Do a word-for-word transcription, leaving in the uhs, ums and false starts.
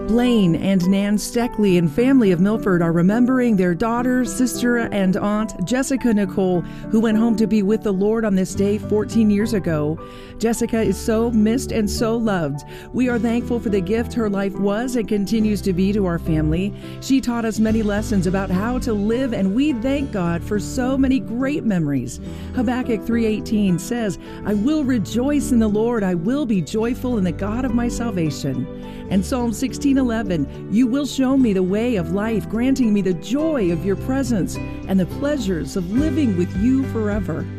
Blaine and Nan Steckley and family of Milford are remembering their daughter, sister, and aunt, Jessica Nicole, who went home to be with the Lord on this day fourteen years ago. Jessica is so missed and so loved. We are thankful for the gift her life was and continues to be to our family. She taught us many lessons about how to live, and we thank God for so many great memories. Habakkuk three eighteen says, "I will rejoice in the Lord. I will be joyful in the God of my salvation." And Psalm sixteen eleven, "You will show me the way of life, granting me the joy of your presence and the pleasures of living with you forever."